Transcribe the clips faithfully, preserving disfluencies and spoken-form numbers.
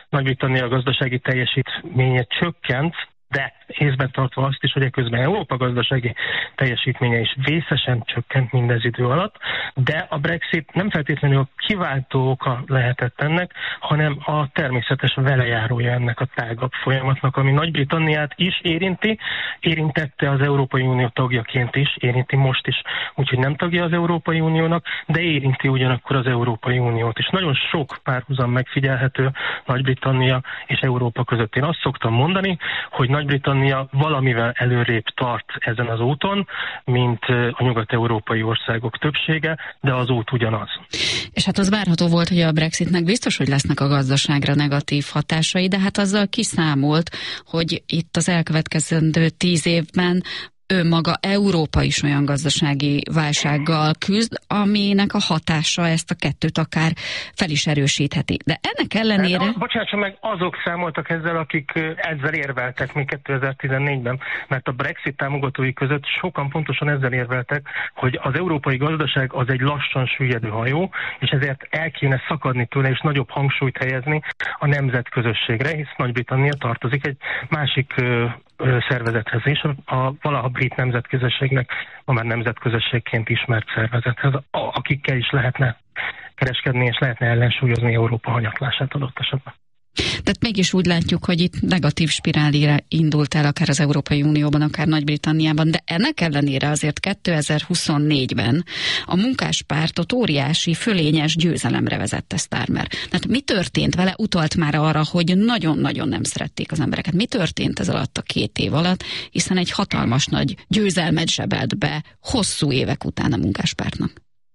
Nagy-Britannia gazdasági teljesítménye csökkent, de észben tartva azt is, hogy eközben Európa gazdasági teljesítménye is vészesen csökkent mindez idő alatt, de a Brexit nem feltétlenül a kiváltó oka lehetett ennek, hanem a természetes velejárója ennek a tágabb folyamatnak, ami Nagy-Britanniát is érinti, érintette az Európai Unió tagjaként is, érinti most is, úgyhogy nem tagja az Európai Uniónak, de érinti ugyanakkor az Európai Uniót is. Nagyon sok párhuzam megfigyelhető Nagy-Britannia és Európa között. Én azt szoktam mondani, hogy Nagy-Britannia valamivel előrébb tart ezen az úton, mint a nyugat-európai országok többsége, de az út ugyanaz. És hát az várható volt, hogy a Brexitnek biztos, hogy lesznek a gazdaságra negatív hatásai, de hát azzal kiszámolt, hogy itt az elkövetkezendő tíz évben önmaga Európa is olyan gazdasági válsággal küzd, aminek a hatása ezt a kettőt akár fel is erősítheti. De ennek ellenére... De, bocsánat, meg azok számoltak ezzel, akik ezzel érveltek még kétezer-tizennégyben, mert a Brexit támogatói között sokan pontosan ezzel érveltek, hogy az európai gazdaság az egy lassan süllyedő hajó, és ezért el kéne szakadni tőle, és nagyobb hangsúlyt helyezni a nemzetközösségre, hisz Nagy-Britannia tartozik egy másik szervezethez is, a valaha brit nemzetközösségnek, ma már nemzetközösségként ismert szervezethez, akikkel is lehetne kereskedni, és lehetne ellensúlyozni Európa hanyatlását adott esetben. Tehát mégis úgy látjuk, hogy itt negatív spirálira indult el akár az Európai Unióban, akár Nagy-Britanniában, de ennek ellenére azért kétezer-huszonnégyben a munkáspártot óriási, fölényes győzelemre vezette Starmer. Tehát mi történt vele? Utalt már arra, hogy nagyon-nagyon nem szerették az embereket. Mi történt ez alatt a két év alatt, hiszen egy hatalmas nagy győzelmet zsebelt be hosszú évek után a munkáspártnak.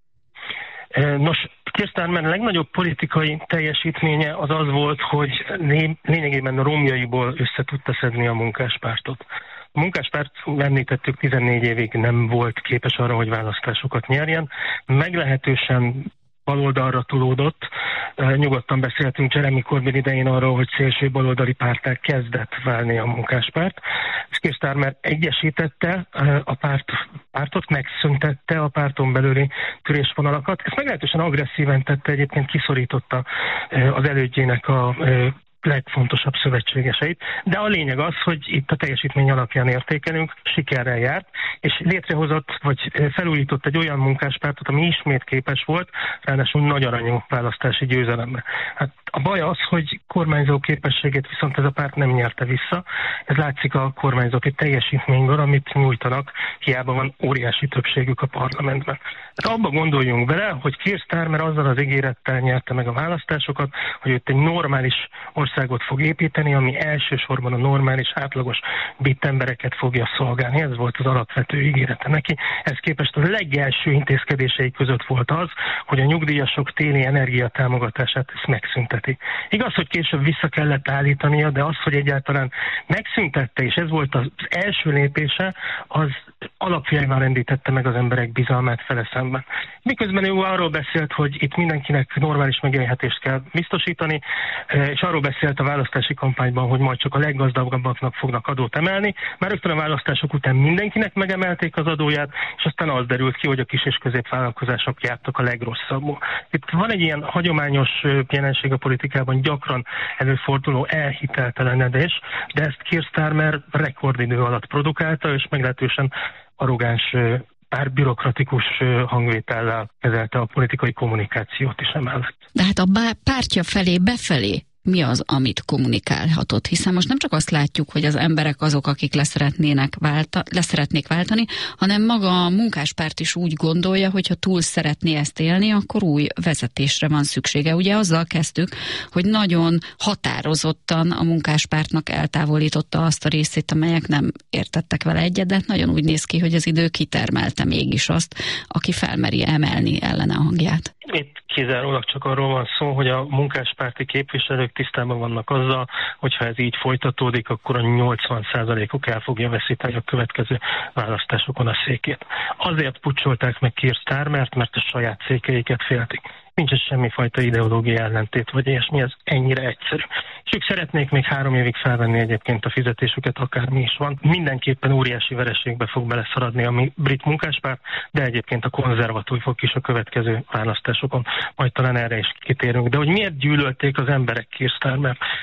Nos, Keir Starmer legnagyobb politikai teljesítménye az az volt, hogy lényegében romjaiból össze tudta szedni a munkáspártot. A munkáspárt, említettük, tizennégy évig nem volt képes arra, hogy választásokat nyerjen. Meglehetősen baloldalra tulódott. Nyugodtan beszéltünk Jeremy Corbyn idején arról, hogy szélső baloldali párttá kezdett válni a munkáspárt. És Keir Starmer egyesítette a párt, pártot, megszüntette a párton belüli törésvonalakat. Ezt meglehetősen agresszíven tette, egyébként kiszorította az elődjének a legfontosabb szövetségeseit, de a lényeg az, hogy itt a teljesítmény alapján értékelünk, sikerrel járt, és létrehozott, vagy felújított egy olyan munkáspártot, ami ismét képes volt, ráadásul nagy aranyú választási győzelemre. Hát a baj az, hogy kormányzó képességét viszont ez a párt nem nyerte vissza. Ez látszik a kormányzati teljesítményből, amit nyújtanak, hiába van óriási többségük a parlamentben. Hát abba gondoljunk bele, hogy Keir Starmer azzal az ígérettel nyerte meg a választásokat, hogy itt egy normális országot fog építeni, ami elsősorban a normális, átlagos brit embereket fogja szolgálni. Ez volt az alapvető ígérete neki. Ez képest a legelső intézkedései között volt az, hogy a nyugdíjasok téli energiatámogatását ezt megszünteti. Igaz, hogy később vissza kellett állítania, de az, hogy egyáltalán megszüntette, és ez volt az első lépése, az alapjaival rendítette meg az emberek bizalmát fele szemben. Miközben ő arról beszélt, hogy itt mindenkinek normális megélhetést kell biztosítani, és arról beszélt a választási kampányban, hogy majd csak a leggazdagabbaknak fognak adót emelni. Már rögtön a választások után mindenkinek megemelték az adóját, és aztán az derült ki, hogy a kis és középvállalkozások jártak a legrosszabbul. Itt van egy ilyen hagyományos jelenség a politikában, gyakran előforduló elhiteltelenedés, de ezt Keir Starmer rekordidő alatt produkálta, és meglehetősen arrogáns, pár bürokratikus hangvétellel kezelte a politikai kommunikációt is emellett. De hát a pártja felé befelé mi az, amit kommunikálhatott? Hiszen most nem csak azt látjuk, hogy az emberek azok, akik leszeretnének válta, leszeretnék váltani, hanem maga a munkáspárt is úgy gondolja, hogy ha túl szeretné ezt élni, akkor új vezetésre van szüksége. Ugye azzal kezdtük, hogy nagyon határozottan a munkáspártnak eltávolította azt a részét, amelyek nem értettek vele egyet, de nagyon úgy néz ki, hogy az idő kitermelte mégis azt, aki felmeri emelni ellene a hangját. Itt kizárólag csak arról van szó, hogy a munkáspárti képviselők tisztában vannak azzal, hogyha ez így folytatódik, akkor a nyolcvan százalékuk el fogja veszíteni a következő választásokon a székét. Azért pucsolták meg Keir Starmert, mert a saját székeiket féltik. Nincs ez semmifajta ideológiai ellentét, vagy ilyesmi, ez ennyire egyszerű. És ők szeretnék még három évig felvenni egyébként a fizetésüket, akármi is van. Mindenképpen óriási vereségbe fog beleszaradni a brit munkáspárt, de egyébként a konzervatívok is a következő választásokon. Majd talán erre is kitérünk. De hogy miért gyűlölték az emberek Keir Starmert?